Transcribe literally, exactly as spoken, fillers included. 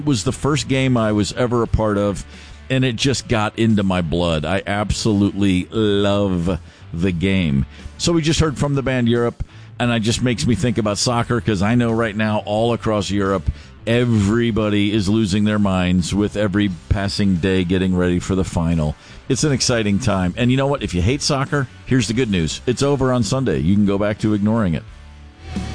It was the first game I was ever a part of, and it just got into my blood. I absolutely love the game. So we just heard from the band Europe, and it just makes me think about soccer, because I know right now all across Europe, everybody is losing their minds with every passing day getting ready for the final. It's an exciting time. And you know what? If you hate soccer, here's the good news. It's over on Sunday. You can go back to ignoring it.